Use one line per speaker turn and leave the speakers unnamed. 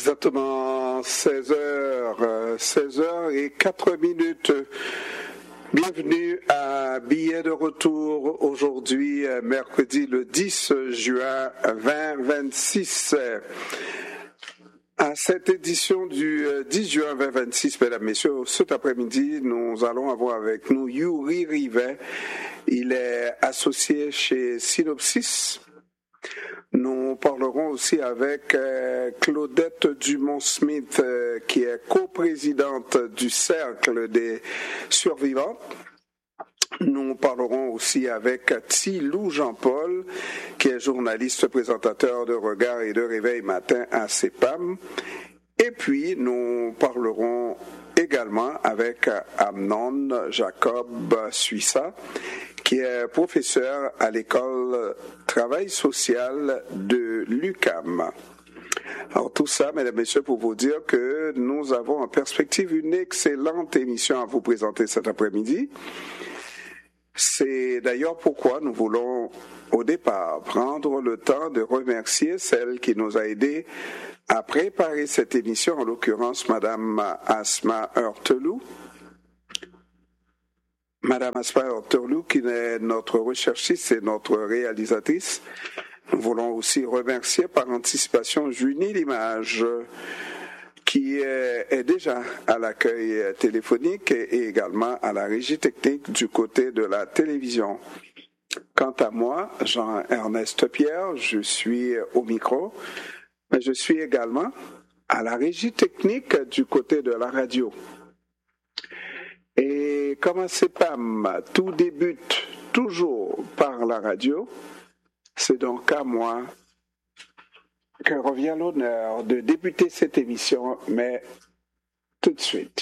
Exactement 16h et 4 minutes. Bienvenue à Billet de retour aujourd'hui, mercredi le 10 juin 2026. À cette édition du 10 juin 2026, mesdames, messieurs, cet après-midi, nous allons avoir avec nous Yuri Rivet. Il est associé chez Synopsis. Nous parlerons aussi avec Claudette Dumont-Smith, qui est coprésidente du Cercle des survivants. Nous parlerons aussi avec Thilou Jean-Paul, qui est journaliste présentateur de Regard et de Réveil Matin à CEPAM. Et puis, nous parlerons également avec Amnon Jacob Suissa, qui est professeur à l'école Travail social de l'UQAM. Alors tout ça, mesdames et messieurs, pour vous dire que nous avons en perspective une excellente émission à vous présenter cet après-midi. C'est d'ailleurs pourquoi nous voulons au départ prendre le temps de remercier celle qui nous a aidés à préparer cette émission, en l'occurrence Madame Asma Hurtelou. Madame Asma Hurtelou, qui est notre recherchiste et notre réalisatrice. Nous voulons aussi remercier par anticipation Junie Limage, qui est déjà à l'accueil téléphonique et également à la régie technique du côté de la télévision. Quant à moi, Jean-Ernest Pierre, je suis au micro, mais je suis également à la régie technique du côté de la radio. Et comme à CEPAM, tout débute toujours par la radio, c'est donc à moi que revient l'honneur de débuter cette émission, mais tout de suite.